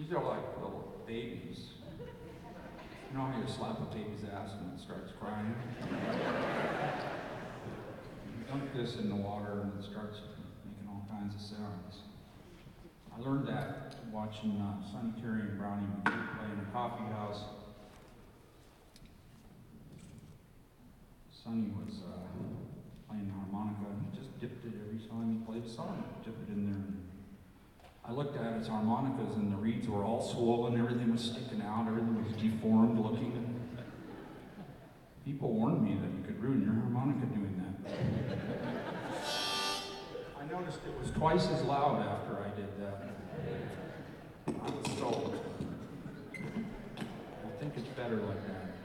These are like little babies. You know how you slap a baby's ass and it starts crying? You dunk this in the water and it starts making all kinds of sounds. I learned that watching Sonny Terry and Brownie McGee play in a coffee house. Sonny was playing the harmonica and he just dipped it every time he played a song. Dip it in there. And I looked at his harmonicas and the reeds were all swollen, everything was sticking out, everything was deformed looking. People warned me that you could ruin your harmonica doing that. I noticed it was twice as loud after I did that. I was sold. I think it's better like that.